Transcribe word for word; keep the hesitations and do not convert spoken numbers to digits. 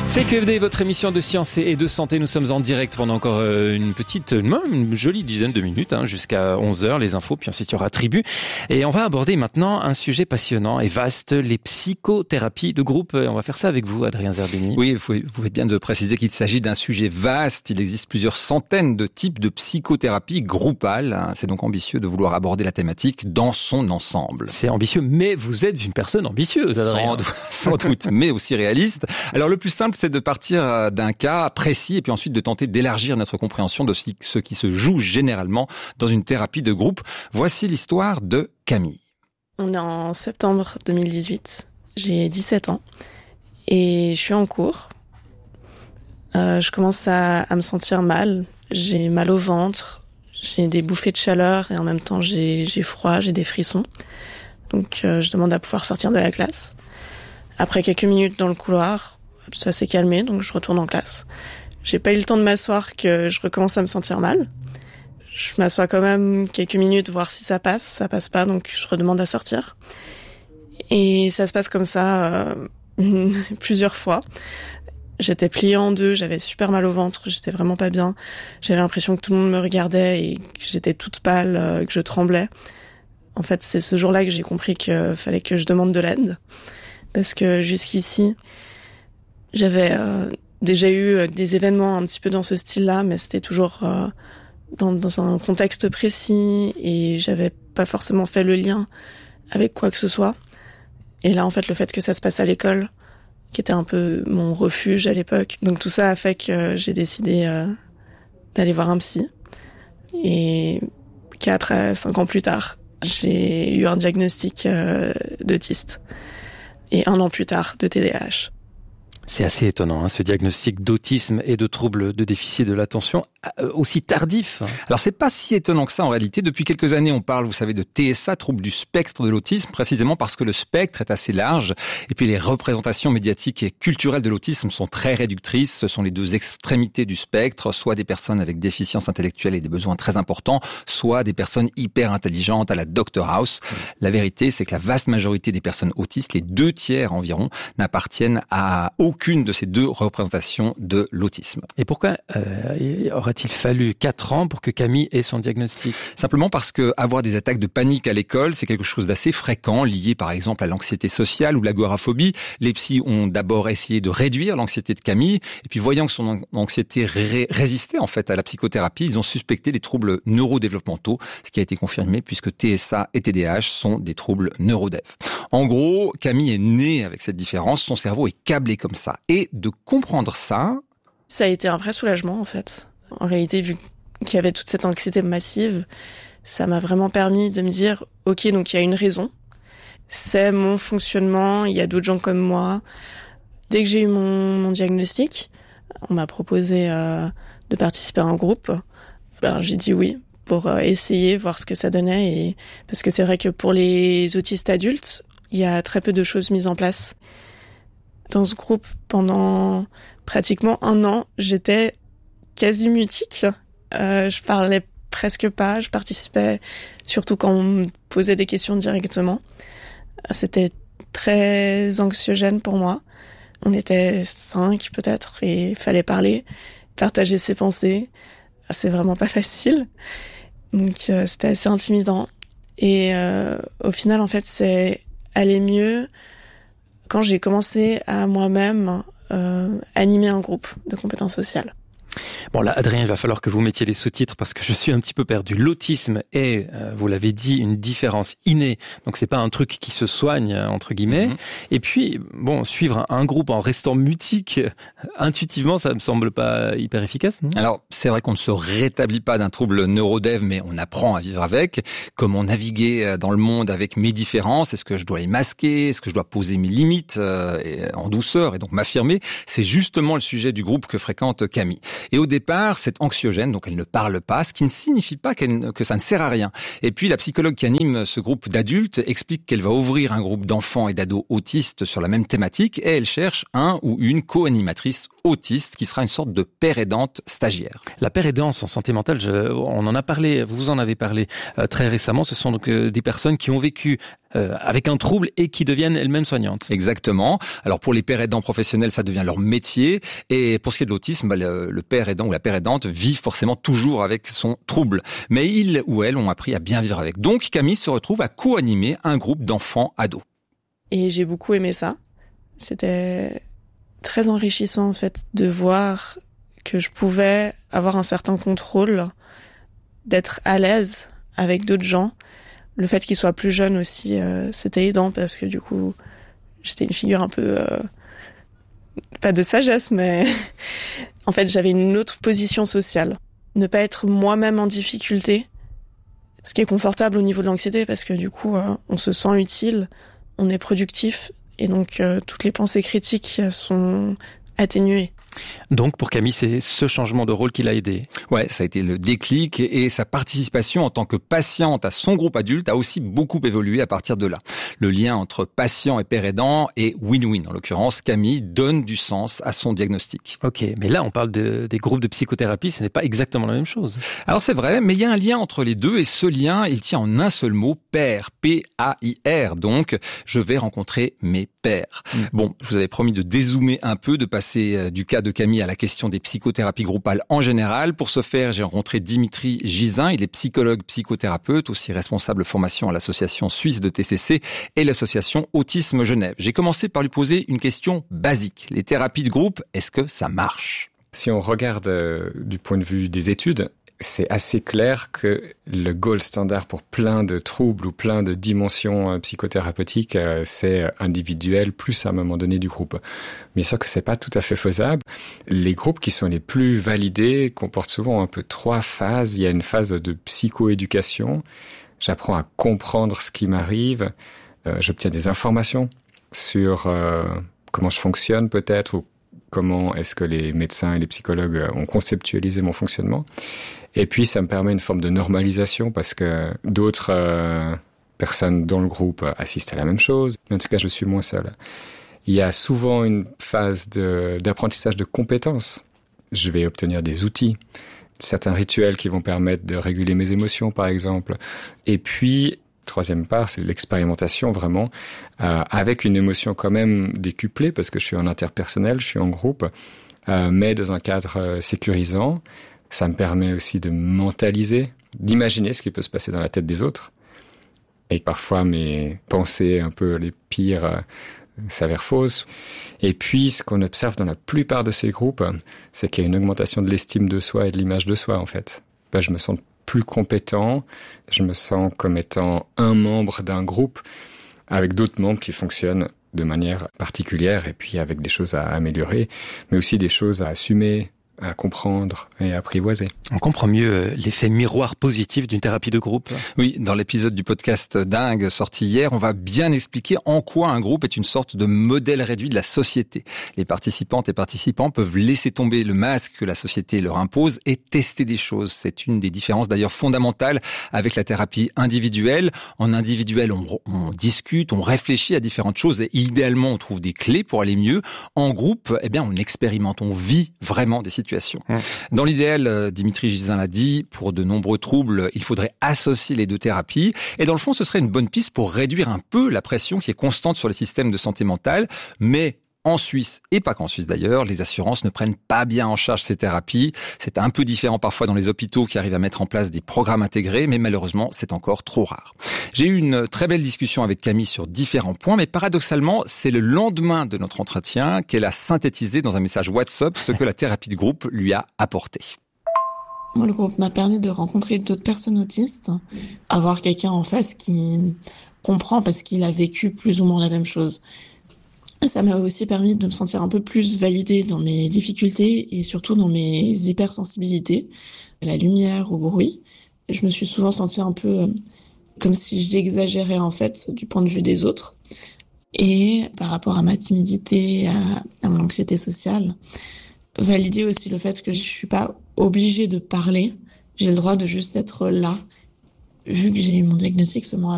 C'est Q F D, votre émission de science et de santé. Nous sommes en direct pendant encore une petite, une jolie dizaine de minutes, hein, jusqu'à onze heures, les infos, puis ensuite il y aura Tribu. Et on va aborder maintenant un sujet passionnant et vaste, les psychothérapies de groupe. On va faire ça avec vous, Adrien Zerbini. Oui, vous, vous faites bien de préciser qu'il s'agit d'un sujet vaste. Il existe plusieurs centaines de types de psychothérapie groupale. C'est donc ambitieux de vouloir aborder la thématique dans son ensemble. C'est ambitieux, mais vous êtes une personne ambitieuse, Adrien. Sans, sans doute, mais aussi réaliste. Alors le plus simple, c'est de partir d'un cas précis et puis ensuite de tenter d'élargir notre compréhension de ce qui se joue généralement dans une thérapie de groupe. Voici l'histoire de Camille. On est en septembre deux mille dix-huit, j'ai dix-sept ans et je suis en cours. Euh, je commence à, à me sentir mal, j'ai mal au ventre, j'ai des bouffées de chaleur et en même temps j'ai, j'ai froid, j'ai des frissons. Donc euh, je demande à pouvoir sortir de la classe. Après quelques minutes dans le couloir, ça s'est calmé, donc je retourne en classe. J'ai pas eu le temps de m'asseoir que je recommence à me sentir mal. Je m'assois quand même quelques minutes, voir si ça passe. Ça passe pas, donc je redemande à sortir. Et ça se passe comme ça euh, plusieurs fois. J'étais pliée en deux, j'avais super mal au ventre, j'étais vraiment pas bien. J'avais l'impression que tout le monde me regardait et que j'étais toute pâle, euh, que je tremblais. En fait, c'est ce jour-là que j'ai compris qu'il fallait que je demande de l'aide. Parce que jusqu'ici, j'avais euh, déjà eu des événements un petit peu dans ce style-là, mais c'était toujours euh, dans, dans un contexte précis et j'avais pas forcément fait le lien avec quoi que ce soit. Et là, en fait, le fait que ça se passe à l'école, qui était un peu mon refuge à l'époque, donc tout ça a fait que j'ai décidé euh, d'aller voir un psy. Et quatre à cinq ans plus tard, j'ai eu un diagnostic euh, d'autiste. Et un an plus tard, de T D A H. C'est assez étonnant, hein, ce diagnostic d'autisme et de troubles de déficit de l'attention euh, aussi tardif. Alors c'est pas si étonnant que ça en réalité. Depuis quelques années, on parle, vous savez, de T S A, trouble du spectre de l'autisme, précisément parce que le spectre est assez large. Et puis les représentations médiatiques et culturelles de l'autisme sont très réductrices. Ce sont les deux extrémités du spectre, soit des personnes avec déficience intellectuelle et des besoins très importants, soit des personnes hyper intelligentes à la doctor House. Mmh. La vérité, c'est que la vaste majorité des personnes autistes, les deux tiers environ, n'appartiennent à aucun aucune de ces deux représentations de l'autisme. Et pourquoi euh, aurait-il fallu quatre ans pour que Camille ait son diagnostic ? Simplement parce que avoir des attaques de panique à l'école, c'est quelque chose d'assez fréquent, lié par exemple à l'anxiété sociale ou l'agoraphobie. Les psys ont d'abord essayé de réduire l'anxiété de Camille, et puis voyant que son anxiété ré- résistait en fait à la psychothérapie, ils ont suspecté des troubles neurodéveloppementaux, ce qui a été confirmé puisque T S A et T D A H sont des troubles neurodev. En gros, Camille est née avec cette différence, son cerveau est câblé comme ça. Et de comprendre ça... Ça a été un vrai soulagement, en fait. En réalité, vu qu'il y avait toute cette anxiété massive, ça m'a vraiment permis de me dire, ok, donc il y a une raison. C'est mon fonctionnement, il y a d'autres gens comme moi. Dès que j'ai eu mon, mon diagnostic, on m'a proposé euh, de participer à un groupe. Ben, j'ai dit oui, pour euh, essayer, voir ce que ça donnait. Et... Parce que c'est vrai que pour les autistes adultes, il y a très peu de choses mises en place. Dans ce groupe, pendant pratiquement un an, j'étais quasi mutique. Euh, je parlais presque pas, je participais surtout quand on me posait des questions directement. C'était très anxiogène pour moi. On était cinq peut-être et il fallait parler, partager ses pensées. C'est vraiment pas facile. Donc euh, c'était assez intimidant. Et euh, au final, en fait, c'est aller mieux quand j'ai commencé à moi-même euh, animer un groupe de compétences sociales. Bon là, Adrien, il va falloir que vous mettiez les sous-titres parce que je suis un petit peu perdu. L'autisme est, euh, vous l'avez dit, une différence innée. Donc c'est pas un truc qui se soigne, entre guillemets. Mm-hmm. Et puis, bon, suivre un, un groupe en restant mutique, intuitivement, ça me semble pas hyper efficace, non ? Alors, c'est vrai qu'on ne se rétablit pas d'un trouble neurodev, mais on apprend à vivre avec. Comment naviguer dans le monde avec mes différences ? Est-ce que je dois les masquer ? Est-ce que je dois poser mes limites euh, et, en douceur et donc m'affirmer ? C'est justement le sujet du groupe que fréquente Camille. Et au départ, c'est anxiogène, donc elle ne parle pas, ce qui ne signifie pas qu'elle, que ça ne sert à rien. Et puis la psychologue qui anime ce groupe d'adultes explique qu'elle va ouvrir un groupe d'enfants et d'ados autistes sur la même thématique et elle cherche un ou une co-animatrice autiste qui sera une sorte de père aidante stagiaire. La père aidance en santé mentale, je, on en a parlé, vous en avez parlé euh, très récemment, ce sont donc euh, des personnes qui ont vécu euh, avec un trouble et qui deviennent elles-mêmes soignantes. Exactement. Alors pour les pères aidants professionnels, ça devient leur métier. Et pour ce qui est de l'autisme, bah, le, le père aidant ou la père aidante vit forcément toujours avec son trouble. Mais ils ou elles ont appris à bien vivre avec. Donc Camille se retrouve à co-animer un groupe d'enfants ados. Et j'ai beaucoup aimé ça. C'était très enrichissant en fait de voir que je pouvais avoir un certain contrôle, d'être à l'aise avec d'autres gens. Le fait qu'ils soient plus jeunes aussi, euh, c'était aidant parce que du coup, j'étais une figure un peu... Euh, pas de sagesse, mais en fait, j'avais une autre position sociale. Ne pas être moi-même en difficulté, ce qui est confortable au niveau de l'anxiété parce que du coup, euh, on se sent utile, on est productif et donc euh, toutes les pensées critiques sont atténuées. Donc pour Camille, c'est ce changement de rôle qui l'a aidé. Ouais, ça a été le déclic et sa participation en tant que patiente à son groupe adulte a aussi beaucoup évolué à partir de là. Le lien entre patient et père aidant est win-win. En l'occurrence, Camille donne du sens à son diagnostic. Ok, mais là on parle de, des groupes de psychothérapie, ce n'est pas exactement la même chose. Alors c'est vrai, mais il y a un lien entre les deux et ce lien, il tient en un seul mot, pair, P A I R. Donc, je vais rencontrer mes pairs. Mmh. Bon, je vous avais promis de dézoomer un peu, de passer du cas de Camille à la question des psychothérapies groupales en général. Pour ce faire, j'ai rencontré Dimitri Gizin. Il est psychologue psychothérapeute, aussi responsable formation à l'association suisse de T C C et l'association Autisme Genève. J'ai commencé par lui poser une question basique. Les thérapies de groupe, est-ce que ça marche ? Si on regarde euh, du point de vue des études, c'est assez clair que le gold standard pour plein de troubles ou plein de dimensions euh, psychothérapeutiques, euh, c'est individuel plus à un moment donné du groupe. Bien sûr que c'est pas tout à fait faisable. Les groupes qui sont les plus validés comportent souvent un peu trois phases. Il y a une phase de psychoéducation. J'apprends à comprendre ce qui m'arrive. Euh, j'obtiens des informations sur euh, comment je fonctionne peut-être ou comment est-ce que les médecins et les psychologues ont conceptualisé mon fonctionnement. Et puis, ça me permet une forme de normalisation parce que d'autres euh, personnes dans le groupe assistent à la même chose. Mais en tout cas, je suis moins seul. Il y a souvent une phase de, d'apprentissage de compétences. Je vais obtenir des outils, certains rituels qui vont permettre de réguler mes émotions, par exemple. Et puis, troisième part, c'est l'expérimentation vraiment, euh, avec une émotion quand même décuplée parce que je suis en interpersonnel, je suis en groupe, euh, mais dans un cadre euh, sécurisant. Ça me permet aussi de mentaliser, d'imaginer ce qui peut se passer dans la tête des autres. Et parfois, mes pensées un peu les pires euh, s'avèrent fausses. Et puis, ce qu'on observe dans la plupart de ces groupes, c'est qu'il y a une augmentation de l'estime de soi et de l'image de soi, en fait. Ben, je me sens plus compétent, je me sens comme étant un membre d'un groupe avec d'autres membres qui fonctionnent de manière particulière et puis avec des choses à améliorer, mais aussi des choses à assumer, à comprendre et à apprivoiser. On comprend mieux l'effet miroir positif d'une thérapie de groupe. Oui, dans l'épisode du podcast Dingue sorti hier, on va bien expliquer en quoi un groupe est une sorte de modèle réduit de la société. Les participantes et participants peuvent laisser tomber le masque que la société leur impose et tester des choses. C'est une des différences d'ailleurs fondamentales avec la thérapie individuelle. En individuel, on, on discute, on réfléchit à différentes choses et idéalement, on trouve des clés pour aller mieux. En groupe, eh bien, on expérimente, on vit vraiment des situations. Dans l'idéal, Dimitri Gizin l'a dit, pour de nombreux troubles, il faudrait associer les deux thérapies. Et dans le fond, ce serait une bonne piste pour réduire un peu la pression qui est constante sur les systèmes de santé mentale. Mais en Suisse, et pas qu'en Suisse d'ailleurs, les assurances ne prennent pas bien en charge ces thérapies. C'est un peu différent parfois dans les hôpitaux qui arrivent à mettre en place des programmes intégrés, mais malheureusement, c'est encore trop rare. J'ai eu une très belle discussion avec Camille sur différents points, mais paradoxalement, c'est le lendemain de notre entretien qu'elle a synthétisé dans un message WhatsApp ce que la thérapie de groupe lui a apporté. Moi, le groupe m'a permis de rencontrer d'autres personnes autistes, avoir quelqu'un en face qui comprend parce qu'il a vécu plus ou moins la même chose. Ça m'a aussi permis de me sentir un peu plus validée dans mes difficultés et surtout dans mes hypersensibilités, la lumière, au bruit. Je me suis souvent sentie un peu comme si j'exagérais en fait du point de vue des autres. Et par rapport à ma timidité, à, à mon anxiété sociale, valider aussi le fait que je suis pas obligée de parler. J'ai le droit de juste être là. Vu que j'ai eu mon diagnostic seulement